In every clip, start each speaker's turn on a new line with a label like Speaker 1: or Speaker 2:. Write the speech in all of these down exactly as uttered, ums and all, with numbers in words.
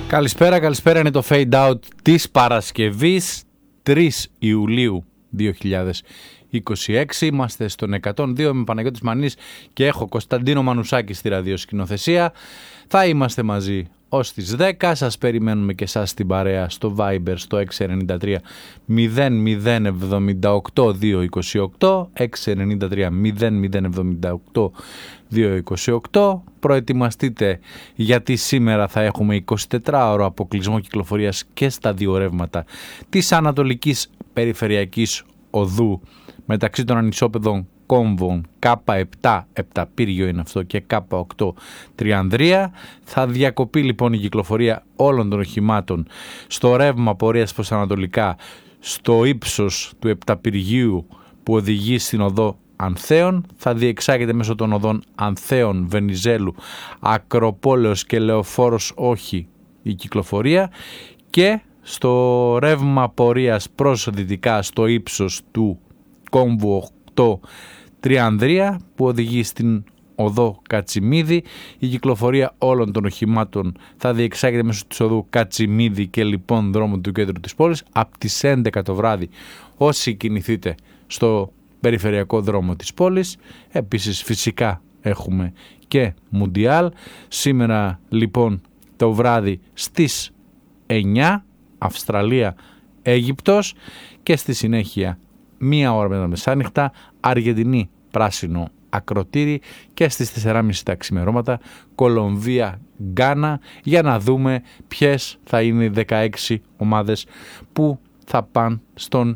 Speaker 1: Καλησπέρα, καλησπέρα. Είναι το Fade Out της Παρασκευής τρεις Ιουλίου δύο χιλιάδες είκοσι έξι. Είμαστε στον εκατόν δύο με Παναγιώτης Μανής και έχω Κωνσταντίνο Μανουσάκη στη ραδιοσκηνοθεσία. Θα είμαστε μαζί ως τις δέκα. Σας περιμένουμε και εσάς στην παρέα στο Viber στο έξι εννιά τρία μηδέν μηδέν εβδομήντα οκτώ διακόσια είκοσι οκτώ έξι εννιά τρία μηδέν μηδέν εβδομήντα οκτώ διακόσια είκοσι οκτώ. Προετοιμαστείτε γιατί σήμερα θα έχουμε εικοσιτετράωρο αποκλεισμό κυκλοφορίας και στα δύο ρεύματα της Ανατολικής Περιφερειακής Οδού μεταξύ των ανισόπεδων Κόμβων Κ επτά, Επταπύργιο είναι αυτό, και Κ οκτώ Τριανδρία. Θα διακοπεί λοιπόν η κυκλοφορία όλων των οχημάτων στο ρεύμα πορείας προς ανατολικά στο ύψος του Επταπυργίου που οδηγεί στην οδό Ανθέων. Θα διεξάγεται μέσω των οδών Ανθέων, Βενιζέλου, Ακροπόλεως και Λεωφόρος όχι η κυκλοφορία, και στο ρεύμα πορείας προς δυτικά στο ύψος του Κόμβου οκτώ Τριανδρία που οδηγεί στην οδό Κατσιμίδη. Η κυκλοφορία όλων των οχημάτων θα διεξάγεται μέσω της οδού Κατσιμίδη και λοιπόν δρόμου του κέντρου της πόλης από τις έντεκα το βράδυ όσοι κινηθείτε στο περιφερειακό δρόμο της πόλης. Επίσης φυσικά έχουμε και Μουντιάλ σήμερα λοιπόν το βράδυ στις εννιά Αυστραλία Αίγυπτος, και στη συνέχεια μία ώρα μετά μεσάνυχτα Αργεντινή πράσινο ακροτήρι, και στις τέσσερα και μισή τα ξημερώματα Κολομβία Γκάνα, για να δούμε ποιες θα είναι οι δεκαέξι ομάδες που θα πάνε στον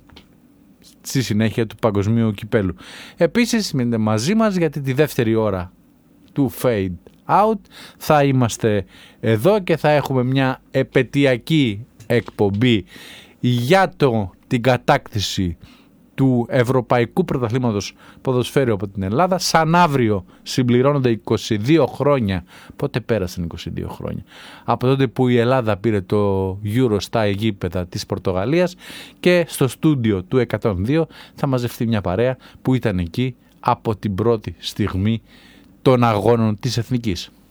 Speaker 1: στη συνέχεια του παγκοσμίου κυπέλου. Επίσης μείνετε μαζί μας γιατί τη δεύτερη ώρα του Fade Out θα είμαστε εδώ και θα έχουμε μια επετειακή εκπομπή για το, την κατάκτηση του Ευρωπαϊκού Πρωταθλήματος Ποδοσφαίρου από την Ελλάδα. Σαν αύριο συμπληρώνονται είκοσι δύο χρόνια. Πότε πέρασαν είκοσι δύο χρόνια? Από τότε που η Ελλάδα πήρε το Euro στα γήπεδα της Πορτογαλίας, και στο στούντιο του εκατόν δύο θα μαζευτεί μια παρέα που ήταν εκεί από την πρώτη στιγμή των αγώνων της Εθνικής.